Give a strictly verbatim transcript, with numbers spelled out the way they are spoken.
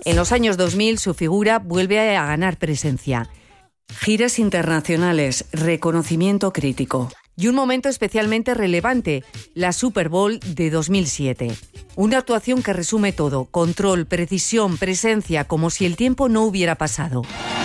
En los años dos mil su figura vuelve a ganar presencia. Giras internacionales, reconocimiento crítico. Y un momento especialmente relevante, la Super Bowl de dos mil siete. Una actuación que resume todo: control, precisión, presencia, como si el tiempo no hubiera pasado.